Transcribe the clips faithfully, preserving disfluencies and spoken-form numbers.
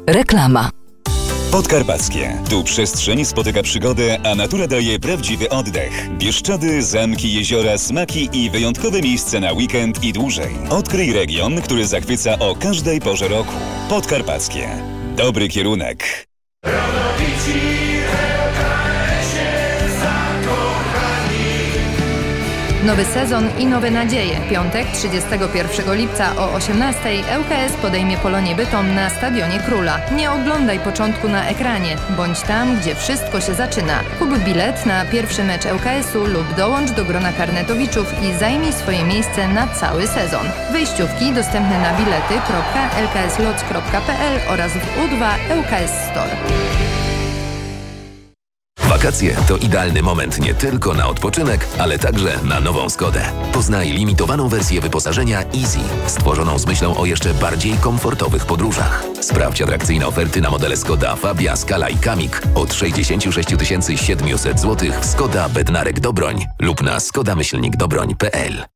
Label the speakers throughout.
Speaker 1: Reklama.
Speaker 2: Podkarpackie. Tu przestrzeń spotyka przygodę, a natura daje prawdziwy oddech. Bieszczady, zamki, jeziora, smaki i wyjątkowe miejsce na weekend i dłużej. Odkryj region, który zachwyca o każdej porze roku. Podkarpackie. Dobry kierunek.
Speaker 3: Nowy sezon i nowe nadzieje. Piątek, trzydziestego pierwszego lipca o osiemnastej L K S podejmie Polonię Bytom na Stadionie Króla. Nie oglądaj początku na ekranie. Bądź tam, gdzie wszystko się zaczyna. Kup bilet na pierwszy mecz L K S u lub dołącz do grona karnetowiczów i zajmij swoje miejsce na cały sezon. Wejściówki dostępne na bilety kropka l k s lots kropka p l oraz w U dwa L K S Store.
Speaker 4: Wakacje to idealny moment nie tylko na odpoczynek, ale także na nową Skodę. Poznaj limitowaną wersję wyposażenia Easy, stworzoną z myślą o jeszcze bardziej komfortowych podróżach. Sprawdź atrakcyjne oferty na modele Skoda Fabia, Scala i Kamik od sześćdziesiąt sześć tysięcy siedemset złotych w Skoda Bednarek Dobroń lub na skoda myślnik dobroń kropka p l.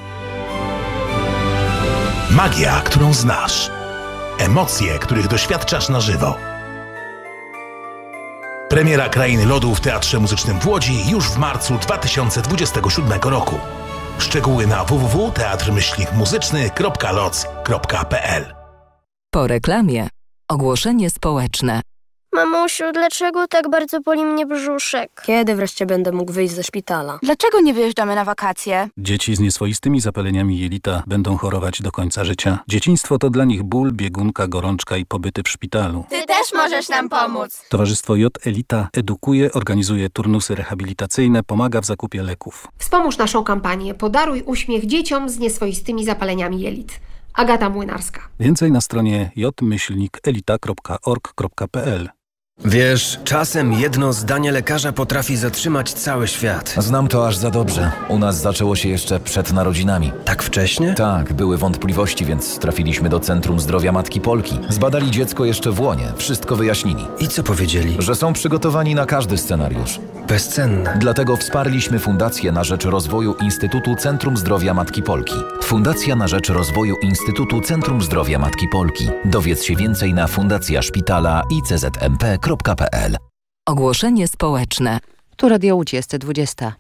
Speaker 5: Magia, którą znasz. Emocje, których doświadczasz na żywo. Premiera Krainy Lodu w Teatrze Muzycznym w Łodzi już w marcu dwa tysiące dwudziestego siódmego roku. Szczegóły na w w w kropka teatr myślnik muzyczny kropka loc kropka p l.
Speaker 1: Po reklamie ogłoszenie społeczne.
Speaker 6: Mamusiu, dlaczego tak bardzo boli mnie brzuszek?
Speaker 7: Kiedy wreszcie będę mógł wyjść ze szpitala?
Speaker 8: Dlaczego nie wyjeżdżamy na wakacje?
Speaker 9: Dzieci z nieswoistymi zapaleniami jelita będą chorować do końca życia. Dzieciństwo to dla nich ból, biegunka, gorączka i pobyty w szpitalu.
Speaker 8: Ty też możesz nam pomóc!
Speaker 9: Towarzystwo J Elita edukuje, organizuje turnusy rehabilitacyjne, pomaga w zakupie leków.
Speaker 10: Wspomóż naszą kampanię Podaruj uśmiech dzieciom z nieswoistymi zapaleniami jelit. Agata Młynarska.
Speaker 9: Więcej na stronie j myślnik elita kropka org kropka p l.
Speaker 11: Wiesz, czasem jedno zdanie lekarza potrafi zatrzymać cały świat.
Speaker 12: Znam to aż za dobrze. U nas zaczęło się jeszcze przed narodzinami.
Speaker 11: Tak wcześnie?
Speaker 12: Tak, były wątpliwości, więc trafiliśmy do Centrum Zdrowia Matki Polki. Zbadali dziecko jeszcze w łonie, wszystko wyjaśnili.
Speaker 11: I co powiedzieli?
Speaker 12: Że są przygotowani na każdy scenariusz.
Speaker 11: Bezcenne.
Speaker 12: Dlatego wsparliśmy Fundację na rzecz rozwoju Instytutu Centrum Zdrowia Matki Polki. Fundacja na rzecz rozwoju Instytutu Centrum Zdrowia Matki Polki. Dowiedz się więcej na fundacja szpitala i c z m p kropka p l.
Speaker 1: Ogłoszenie społeczne.
Speaker 13: Tu Radio Łódź jest dwudziesta.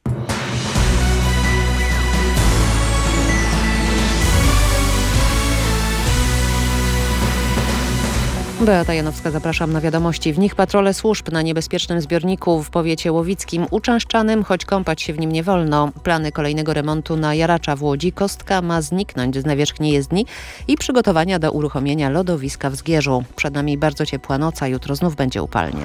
Speaker 13: Beata Janowska, zapraszam na wiadomości. W nich patrole służb na niebezpiecznym zbiorniku w powiecie łowickim uczęszczanym, choć kąpać się w nim nie wolno. Plany kolejnego remontu na Jaracza w Łodzi. Kostka ma zniknąć z nawierzchni jezdni i przygotowania do uruchomienia lodowiska w Zgierzu. Przed nami bardzo ciepła noc, a jutro znów będzie upalnie.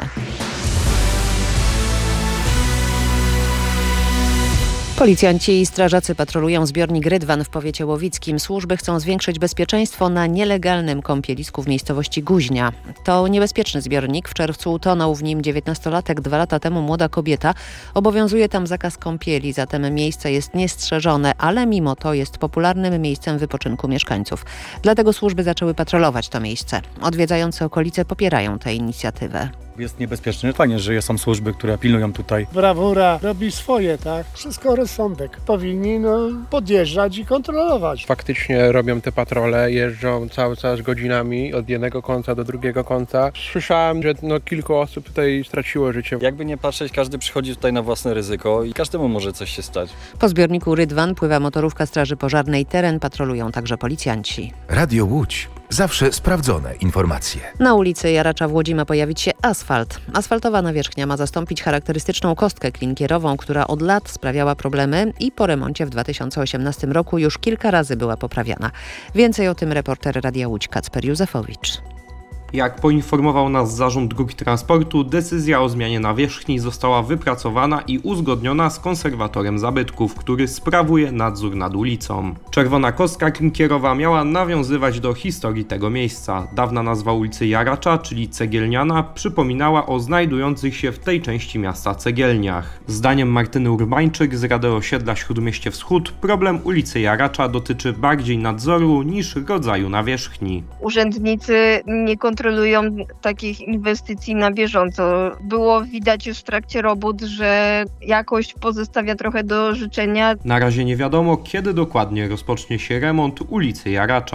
Speaker 13: Policjanci i strażacy patrolują zbiornik Rydwan w powiecie łowickim. Służby chcą zwiększyć bezpieczeństwo na nielegalnym kąpielisku w miejscowości Guźnia. To niebezpieczny zbiornik. W czerwcu utonął w nim dziewiętnastolatek, dwa lata temu młoda kobieta. Obowiązuje tam zakaz kąpieli, zatem miejsce jest niestrzeżone, ale mimo to jest popularnym miejscem wypoczynku mieszkańców. Dlatego służby zaczęły patrolować to miejsce. Odwiedzający okolice popierają tę inicjatywę.
Speaker 14: Jest niebezpieczny. Fajnie, że są służby, które pilnują tutaj.
Speaker 15: Brawura robi swoje, tak? Wszystko rozsądek. Powinni no, podjeżdżać i kontrolować.
Speaker 16: Faktycznie robią te patrole, jeżdżą cały czas godzinami od jednego końca do drugiego końca. Słyszałem, że no, kilku osób tutaj straciło życie.
Speaker 17: Jakby nie patrzeć, każdy przychodzi tutaj na własne ryzyko i każdemu może coś się stać.
Speaker 13: Po zbiorniku Rydwan pływa motorówka Straży Pożarnej. Teren patrolują także policjanci.
Speaker 18: Radio Łódź. Zawsze sprawdzone informacje.
Speaker 13: Na ulicy Jaracza w Łodzi ma pojawić się asfalt. Asfaltowa nawierzchnia ma zastąpić charakterystyczną kostkę klinkierową, która od lat sprawiała problemy i po remoncie w dwa tysiące osiemnastym roku już kilka razy była poprawiana. Więcej o tym reporter Radia Łódź Kacper Józefowicz.
Speaker 19: Jak poinformował nas Zarząd Dróg Transportu, decyzja o zmianie nawierzchni została wypracowana i uzgodniona z konserwatorem zabytków, który sprawuje nadzór nad ulicą. Czerwona kostka klinkierowa miała nawiązywać do historii tego miejsca. Dawna nazwa ulicy Jaracza, czyli Cegielniana, przypominała o znajdujących się w tej części miasta cegielniach. Zdaniem Martyny Urbańczyk z Rady Osiedla Śródmieście Wschód, problem ulicy Jaracza dotyczy bardziej nadzoru niż rodzaju nawierzchni.
Speaker 20: Urzędnicy nie kontrolują kontrolują takich inwestycji na bieżąco. Było widać już w trakcie robót, że jakość pozostawia trochę do życzenia.
Speaker 19: Na razie nie wiadomo, kiedy dokładnie rozpocznie się remont ulicy Jaracza.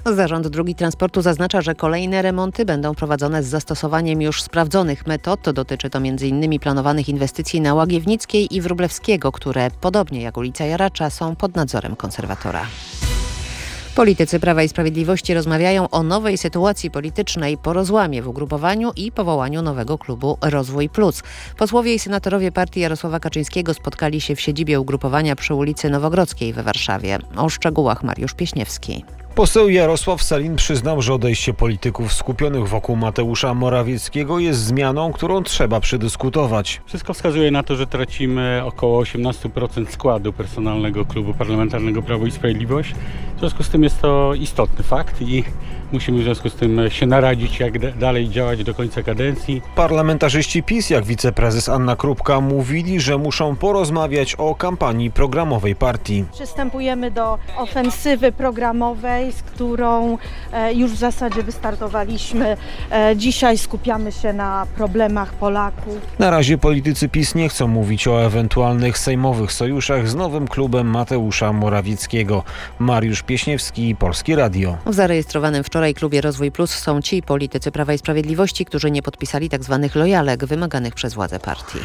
Speaker 13: Zarząd Dróg Transportu zaznacza, że kolejne remonty będą prowadzone z zastosowaniem już sprawdzonych metod. Dotyczy to między innymi planowanych inwestycji na Łagiewnickiej i Wróblewskiego, które, podobnie jak ulica Jaracza, są pod nadzorem konserwatora. Politycy Prawa i Sprawiedliwości rozmawiają o nowej sytuacji politycznej po rozłamie w ugrupowaniu i powołaniu nowego klubu Rozwój Plus. Posłowie i senatorowie partii Jarosława Kaczyńskiego spotkali się w siedzibie ugrupowania przy ulicy Nowogrodzkiej we Warszawie. O szczegółach Mariusz Pieśniewski.
Speaker 21: Poseł Jarosław Sellin przyznał, że odejście polityków skupionych wokół Mateusza Morawieckiego jest zmianą, którą trzeba przedyskutować.
Speaker 9: Wszystko wskazuje na to, że tracimy około osiemnaście procent składu personalnego klubu parlamentarnego Prawo i Sprawiedliwość. W związku z tym jest to istotny fakt i musimy w związku z tym się naradzić, jak dalej działać do końca kadencji.
Speaker 21: Parlamentarzyści PiS, jak wiceprezes Anna Krupka, mówili, że muszą porozmawiać o kampanii programowej partii.
Speaker 22: Przystępujemy do ofensywy programowej, z którą już w zasadzie wystartowaliśmy. Dzisiaj skupiamy się na problemach Polaków.
Speaker 21: Na razie politycy PiS nie chcą mówić o ewentualnych sejmowych sojuszach z nowym klubem Mateusza Morawieckiego. Mariusz Pieśniewski, Polskie Radio.
Speaker 13: W zarejestrowanym wczoraj klubie Rozwój Plus są ci politycy Prawa i Sprawiedliwości, którzy nie podpisali tzw. lojalek wymaganych przez władze partii.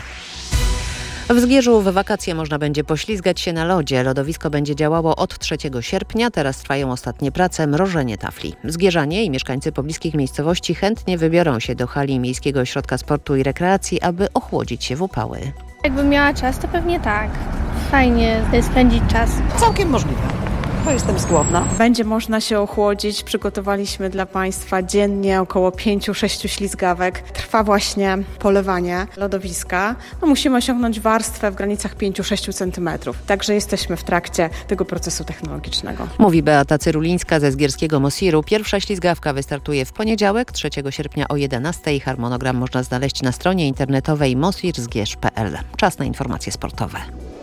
Speaker 13: W Zgierzu w wakacje można będzie poślizgać się na lodzie. Lodowisko będzie działało od trzeciego sierpnia. Teraz trwają ostatnie prace, mrożenie tafli. Zgierzanie i mieszkańcy pobliskich miejscowości chętnie wybiorą się do hali Miejskiego Ośrodka Sportu i Rekreacji, aby ochłodzić się w upały.
Speaker 23: Jakbym miała czas, to pewnie tak. Fajnie spędzić czas.
Speaker 24: Całkiem możliwe. Bo jestem zgłodna.
Speaker 22: Będzie można się ochłodzić. Przygotowaliśmy dla Państwa dziennie około pięciu sześciu ślizgawek. Trwa właśnie polewanie lodowiska. No, musimy osiągnąć warstwę w granicach pięciu do sześciu centymetrów. Także jesteśmy w trakcie tego procesu technologicznego.
Speaker 13: Mówi Beata Cyrulińska ze Zgierskiego Mosiru. Pierwsza ślizgawka wystartuje w poniedziałek, trzeciego sierpnia o jedenastej. Harmonogram można znaleźć na stronie internetowej mosirzgierz kropka p l. Czas na informacje sportowe.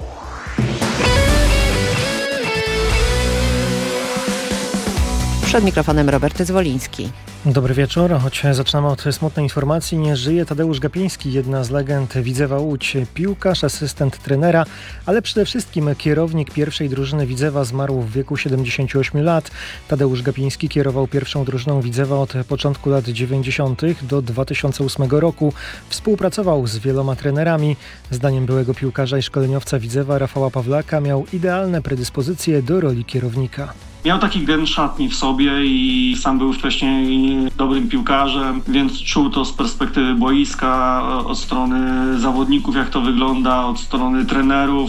Speaker 13: Przed mikrofonem Robert Zwoliński.
Speaker 25: Dobry wieczór. Choć zaczynamy od smutnej informacji, nie żyje Tadeusz Gapiński, jedna z legend Widzewa Łódź. Piłkarz, asystent trenera, ale przede wszystkim kierownik pierwszej drużyny Widzewa, zmarł w wieku siedemdziesięciu ośmiu lat. Tadeusz Gapiński kierował pierwszą drużyną Widzewa od początku lat dziewięćdziesiątych do dwa tysiące ósmego roku. Współpracował z wieloma trenerami. Zdaniem byłego piłkarza i szkoleniowca Widzewa Rafała Pawlaka miał idealne predyspozycje do roli kierownika.
Speaker 26: Miał taki gen szatni w sobie i sam był wcześniej dobrym piłkarzem, więc czuł to z perspektywy boiska, od strony zawodników, jak to wygląda, od strony trenerów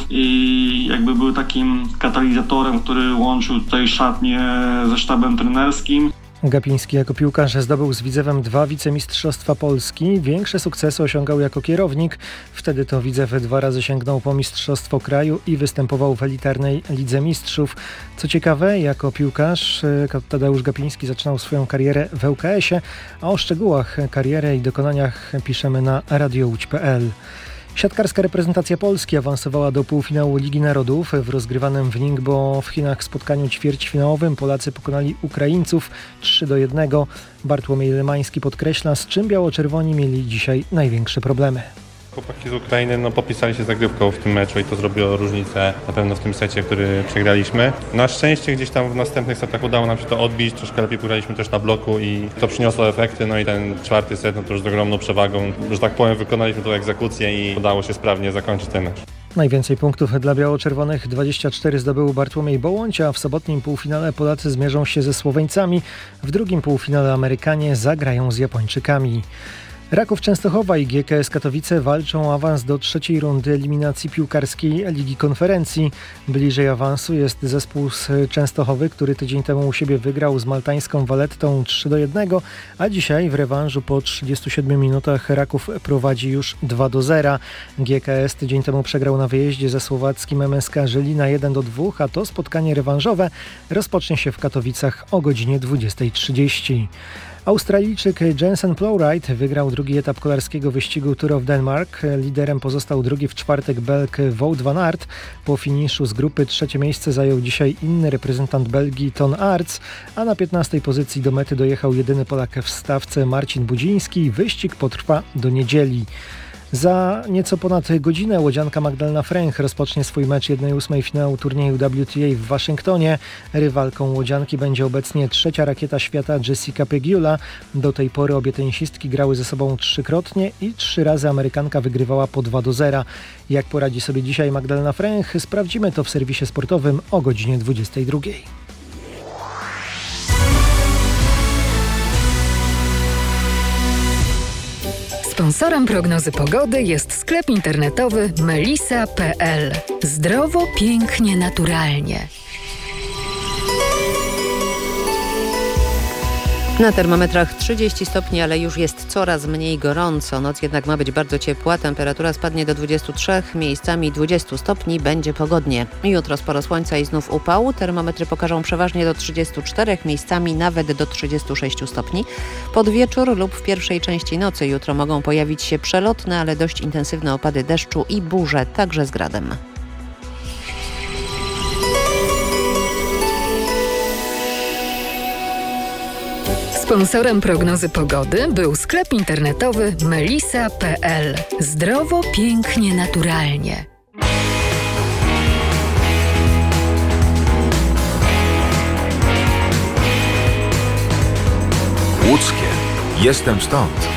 Speaker 26: i jakby był takim katalizatorem, który łączył tutaj szatnię ze sztabem trenerskim.
Speaker 25: Gapiński jako piłkarz zdobył z Widzewem dwa wicemistrzostwa Polski. Większe sukcesy osiągał jako kierownik. Wtedy to Widzew dwa razy sięgnął po mistrzostwo kraju i występował w elitarnej Lidze Mistrzów. Co ciekawe, jako piłkarz Tadeusz Gapiński zaczynał swoją karierę w L K S-ie, a o szczegółach kariery i dokonaniach piszemy na radio łódź kropka p l. Siatkarska reprezentacja Polski awansowała do półfinału Ligi Narodów. W rozgrywanym w Ningbo w Chinach spotkaniu ćwierćfinałowym Polacy pokonali Ukraińców trzy do jednego. Bartłomiej Lemański podkreśla, z czym biało-czerwoni mieli dzisiaj największe problemy.
Speaker 27: Chłopaki z Ukrainy no, popisali się zagrywką w tym meczu i to zrobiło różnicę na pewno w tym secie, który przegraliśmy. Na szczęście gdzieś tam w następnych setach udało nam się to odbić, troszkę lepiej pograliśmy też na bloku i to przyniosło efekty, no i ten czwarty set no, to już z ogromną przewagą, że tak powiem, wykonaliśmy tą egzekucję i udało się sprawnie zakończyć ten mecz.
Speaker 25: Najwięcej punktów dla biało-czerwonych, dwadzieścia cztery, zdobył Bartłomiej Bołądź, a w sobotnim półfinale Polacy zmierzą się ze Słoweńcami. W drugim półfinale Amerykanie zagrają z Japończykami. Raków Częstochowa i G K S Katowice walczą o awans do trzeciej rundy eliminacji piłkarskiej Ligi Konferencji. Bliżej awansu jest zespół z Częstochowy, który tydzień temu u siebie wygrał z maltańską Valettą trzy do jednego, a dzisiaj w rewanżu po trzydziestu siedmiu minutach Raków prowadzi już dwa do zera. G K S tydzień temu przegrał na wyjeździe ze słowackim M S K Żylina jeden do dwóch, a to spotkanie rewanżowe rozpocznie się w Katowicach o godzinie dwudziestej trzydzieści. Australijczyk Jensen Plowright wygrał drugi etap kolarskiego wyścigu Tour of Denmark. Liderem pozostał drugi w czwartek Belg Wout van Aert. Po finiszu z grupy trzecie miejsce zajął dzisiaj inny reprezentant Belgii Ton Aerts, a na piętnastej pozycji do mety dojechał jedyny Polak w stawce Marcin Budziński. Wyścig potrwa do niedzieli. Za nieco ponad godzinę łodzianka Magdalena Fręch rozpocznie swój mecz jednej ósmej finału turnieju W T A w Waszyngtonie. Rywalką łodzianki będzie obecnie trzecia rakieta świata Jessica Pegula. Do tej pory obie tenisistki grały ze sobą trzykrotnie i trzy razy Amerykanka wygrywała po dwa do zera. Jak poradzi sobie dzisiaj Magdalena Fręch, sprawdzimy to w serwisie sportowym o godzinie dwudziestej drugiej.
Speaker 1: Sponsorem prognozy pogody jest sklep internetowy melisa kropka p l. Zdrowo, pięknie, naturalnie.
Speaker 13: Na termometrach trzydzieści stopni, ale już jest coraz mniej gorąco. Noc jednak ma być bardzo ciepła. Temperatura spadnie do dwudziestu trzech, miejscami dwudziestu stopni, będzie pogodnie. Jutro sporo słońca i znów upał. Termometry pokażą przeważnie do trzydziestu czterech, miejscami nawet do trzydziestu sześciu stopni. Pod wieczór lub w pierwszej części nocy jutro mogą pojawić się przelotne, ale dość intensywne opady deszczu i burze, także z gradem.
Speaker 1: Sponsorem prognozy pogody był sklep internetowy melisa kropka p l. Zdrowo, pięknie, naturalnie.
Speaker 18: Łódzkie. Jestem stąd.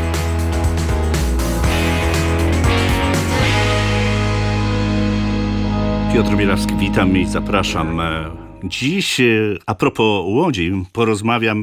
Speaker 2: Piotr Bielawski, witam i zapraszam. Dziś a propos Łodzi porozmawiam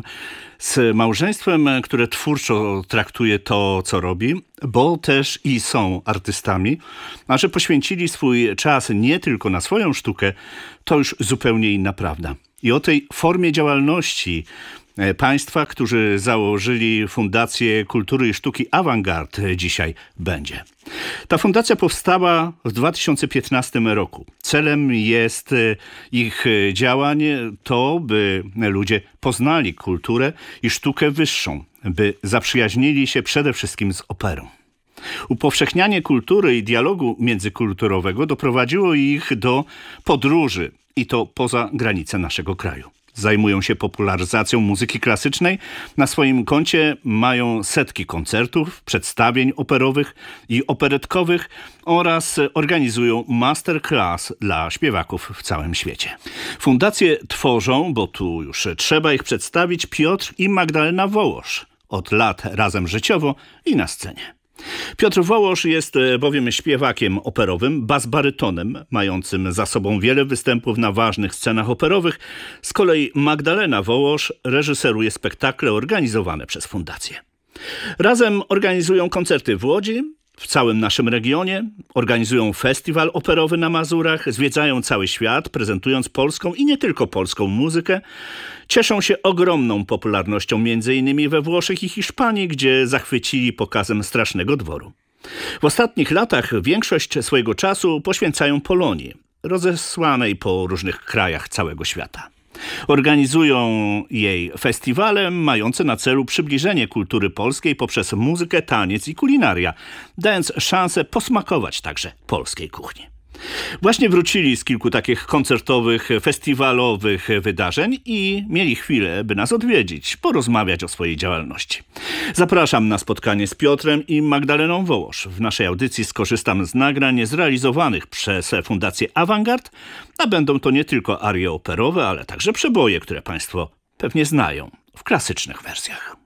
Speaker 2: z małżeństwem, które twórczo traktuje to, co robi, bo też i są artystami, a że poświęcili swój czas nie tylko na swoją sztukę, to już zupełnie inna prawda. I o tej formie działalności państwa, którzy założyli Fundację Kultury i Sztuki Avantgard, dzisiaj będzie. Ta fundacja powstała w dwa tysiące piętnastym roku. Celem jest ich działań to, by ludzie poznali kulturę i sztukę wyższą, by zaprzyjaźnili się przede wszystkim z operą. Upowszechnianie kultury i dialogu międzykulturowego doprowadziło ich do podróży i to poza granice naszego kraju. Zajmują się popularyzacją muzyki klasycznej. Na swoim koncie mają setki koncertów, przedstawień operowych i operetkowych oraz organizują masterclass dla śpiewaków w całym świecie. Fundację tworzą, bo tu już trzeba ich przedstawić, Piotr i Magdalena Wołosz. Od lat razem życiowo i na scenie. Piotr Wołosz jest bowiem śpiewakiem operowym, bas-barytonem, mającym za sobą wiele występów na ważnych scenach operowych. Z kolei Magdalena Wołosz reżyseruje spektakle organizowane przez fundację. Razem organizują koncerty w Łodzi, w całym naszym regionie, organizują festiwal operowy na Mazurach, zwiedzają cały świat, prezentując polską i nie tylko polską muzykę. Cieszą się ogromną popularnością między innymi we Włoszech i Hiszpanii, gdzie zachwycili pokazem Strasznego Dworu. W ostatnich latach większość swojego czasu poświęcają Polonii, rozesłanej po różnych krajach całego świata. Organizują jej festiwale mające na celu przybliżenie kultury polskiej poprzez muzykę, taniec i kulinaria, dając szansę posmakować także polskiej kuchni. Właśnie wrócili z kilku takich koncertowych, festiwalowych wydarzeń i mieli chwilę, by nas odwiedzić, porozmawiać o swojej działalności. Zapraszam na spotkanie z Piotrem i Magdaleną Wołosz. W naszej audycji skorzystam z nagrań zrealizowanych przez Fundację Avantgard, a będą to nie tylko arie operowe, ale także przeboje, które Państwo pewnie znają w klasycznych wersjach.